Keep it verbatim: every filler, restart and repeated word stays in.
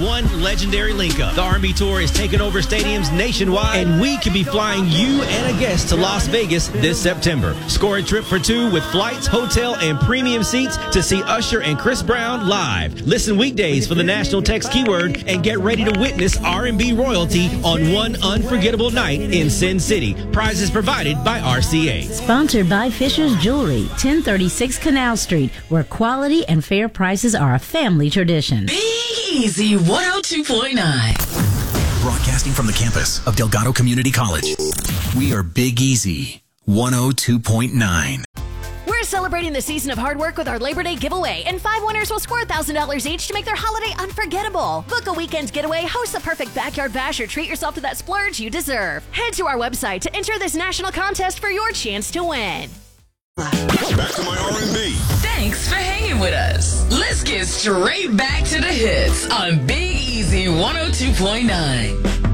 one legendary link-up. The R and B Tour is taking over stadiums nationwide, and we could be flying you and a guest to Las Vegas this September. Score a trip for two with flights, hotel, and premium seats to see Usher and Chris Brown live. Listen weekdays for the national text keyword and get ready to witness R and B royalty on one unforgettable night in Sin City. Prizes provided by R C A. Sponsored by Fisher's Jewelry, ten thirty-six Canal Street, where quality and fair prices are a family tradition. Big Easy one oh two point nine. Broadcasting from the campus of Delgado Community College, we are Big Easy one oh two point nine. We're celebrating the season of hard work with our Labor Day giveaway, and five winners will score one thousand dollars each to make their holiday unforgettable. Book a weekend getaway, host the perfect backyard bash, or treat yourself to that splurge you deserve. Head to our website to enter this national contest for your chance to win. Back to my R and B. Thanks for hanging with us. Let's get straight back to the hits on Big Easy one oh two point nine.